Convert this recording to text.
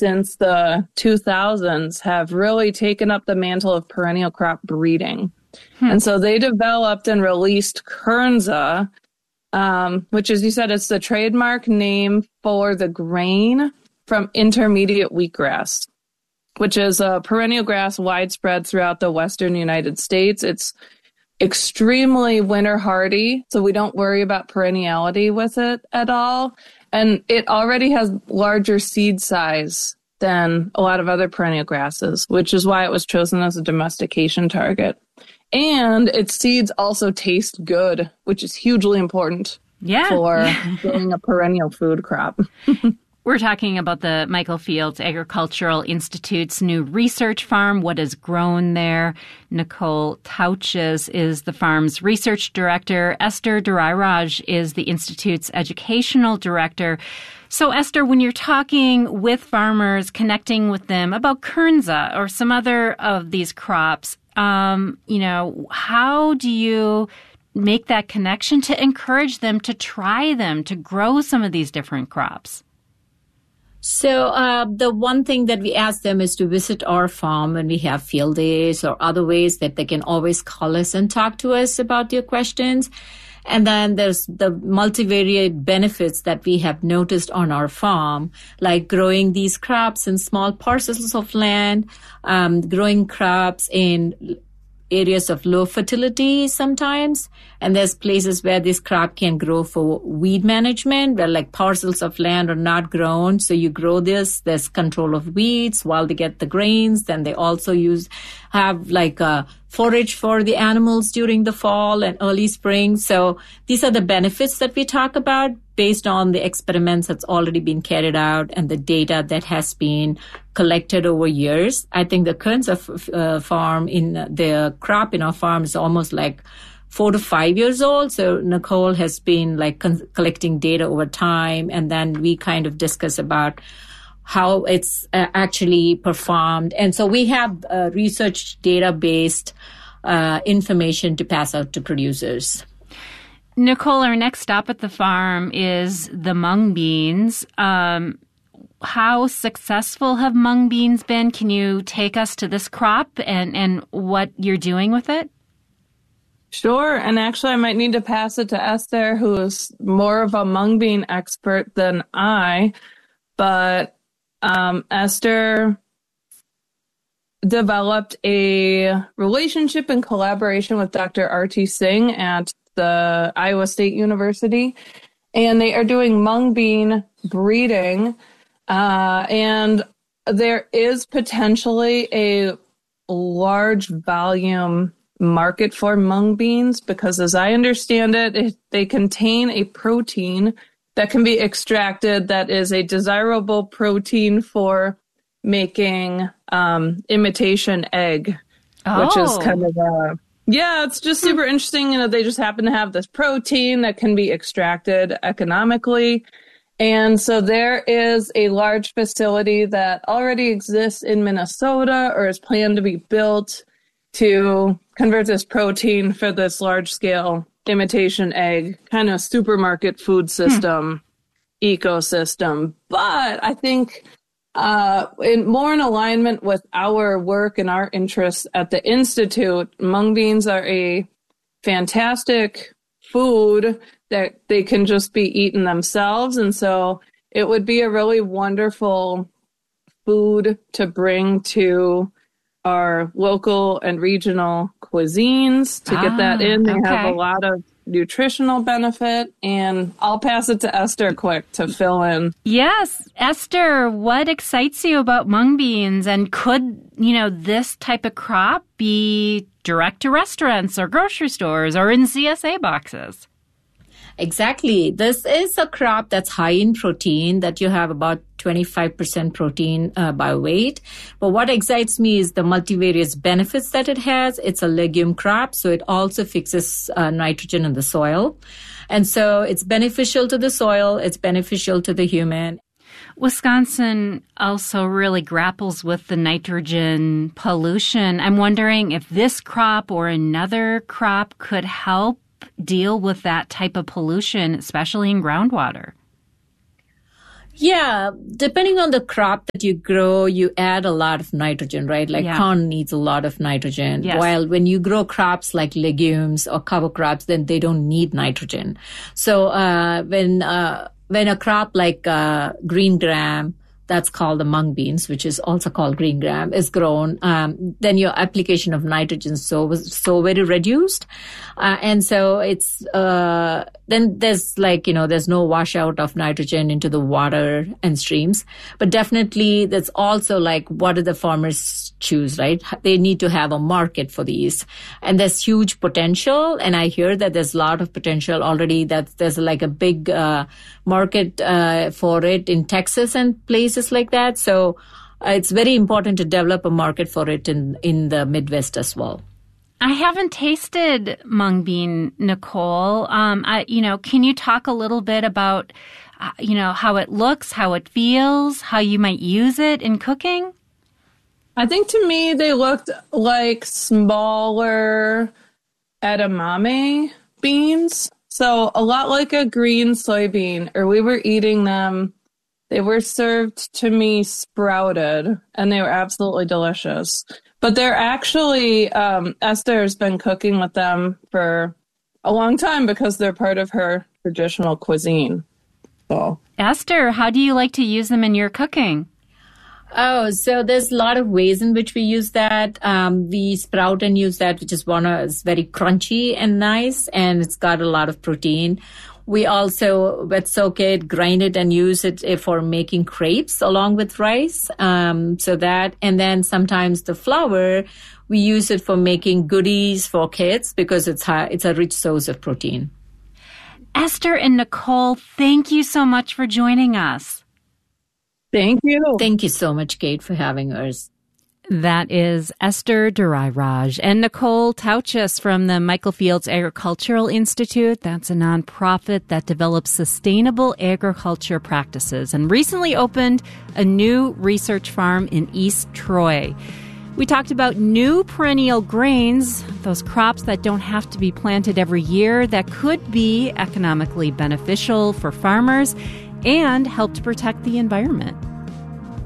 since the 2000s have really taken up the mantle of perennial crop breeding. And so they developed and released Kernza, which, as you said, it's the trademark name for the grain from intermediate wheatgrass, which is a perennial grass widespread throughout the western United States. It's extremely winter hardy, so we don't worry about perenniality with it at all. And it already has larger seed size than a lot of other perennial grasses, which is why it was chosen as a domestication target. And its seeds also taste good, which is hugely important for growing a perennial food crop. We're talking about the Michael Fields Agricultural Institute's new research farm, what is grown there. Nicole Tauches is the farm's research director. Esther Durairaj is the Institute's educational director. So, Esther, when you're talking with farmers, connecting with them about Kernza or some other of these crops, how do you make that connection to encourage them to try them, to grow some of these different crops? So the one thing that we ask them is to visit our farm when we have field days or other ways that they can always call us and talk to us about their questions. And then there's the multivariate benefits that we have noticed on our farm, like growing these crops in small parcels of land, growing crops in areas of low fertility sometimes. And there's places where this crop can grow for weed management, where like parcels of land are not grown. So you grow this, there's control of weeds while they get the grains. Then they also have like a forage for the animals during the fall and early spring. So these are the benefits that we talk about based on the experiments that's already been carried out and the data that has been collected over years. I think the Kernza farm the crop in our farm is almost like 4 to 5 years old. So Nicole has been like collecting data over time. And then we kind of discuss about how it's actually performed. And so we have research data-based information to pass out to producers. Nicole, our next stop at the farm is the mung beans. How successful have mung beans been? Can you take us to this crop and what you're doing with it? Sure. And actually, I might need to pass it to Esther, who is more of a mung bean expert than I. But Esther developed a relationship and collaboration with Dr. R.T. Singh at the Iowa State University, and they are doing mung bean breeding. And there is potentially a large volume market for mung beans because, as I understand it, they contain a protein that can be extracted that is a desirable protein for making imitation egg, which is kind of it's just super interesting. They just happen to have this protein that can be extracted economically. And so there is a large facility that already exists in Minnesota or is planned to be built to convert this protein for this large-scale imitation egg, kind of supermarket food system, ecosystem. But I think more in alignment with our work and our interests at the Institute, mung beans are a fantastic food that they can just be eaten themselves. And so it would be a really wonderful food to bring to our local and regional cuisines to get that in. They have a lot of nutritional benefit, and I'll pass it to Esther quick to fill in. Yes. Esther, what excites you about mung beans? And could, this type of crop be direct to restaurants or grocery stores or in CSA boxes? Exactly. This is a crop that's high in protein, that you have about 25% protein by weight. But what excites me is the multivarious benefits that it has. It's a legume crop, so it also fixes nitrogen in the soil. And so it's beneficial to the soil. It's beneficial to the human. Wisconsin also really grapples with the nitrogen pollution. I'm wondering if this crop or another crop could help deal with that type of pollution, especially in groundwater. Yeah, depending on the crop that you grow, you add a lot of nitrogen, right? Like corn needs a lot of nitrogen. Yes. While when you grow crops like legumes or cover crops, then they don't need nitrogen. So when a crop like green gram, that's called the mung beans, which is also called green gram, is grown, then your application of nitrogen is so very reduced. And so it's, then there's there's no washout of nitrogen into the water and streams. But definitely that's also what do the farmers choose, right? They need to have a market for these. And there's huge potential. And I hear that there's a lot of potential already, that there's a big market for it in Texas and places like that. So it's very important to develop a market for it in the Midwest as well. I haven't tasted mung bean, Nicole. Can you talk a little bit about, how it looks, how it feels, how you might use it in cooking? I think to me they looked like smaller edamame beans. So a lot like a green soybean, or we were eating them. They were served to me sprouted, and they were absolutely delicious. But they're actually, Esther's been cooking with them for a long time because they're part of her traditional cuisine. So, Esther, how do you like to use them in your cooking? Oh, so there's a lot of ways in which we use that. We sprout and use that, which is very crunchy and nice, and it's got a lot of protein. We also wet soak it, grind it, and use it for making crepes along with rice. And then sometimes the flour, we use it for making goodies for kids because it's a rich source of protein. Esther and Nicole, thank you so much for joining us. Thank you. Thank you so much, Kate, for having us. That is Esther Durairaj and Nicole Tauchus from the Michael Fields Agricultural Institute. That's a nonprofit that develops sustainable agriculture practices and recently opened a new research farm in East Troy. We talked about new perennial grains, those crops that don't have to be planted every year that could be economically beneficial for farmers and help to protect the environment.